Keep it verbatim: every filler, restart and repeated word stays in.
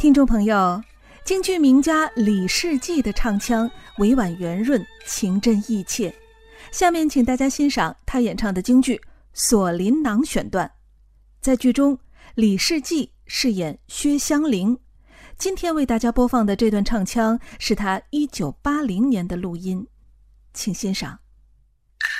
听众朋友，京剧名家李世济的唱腔委婉圆润，情真意切。下面请大家欣赏他演唱的京剧《锁麟囊》选段。在剧中，李世济饰演薛香菱。今天为大家播放的这段唱腔是他一九八零年的录音，请欣赏。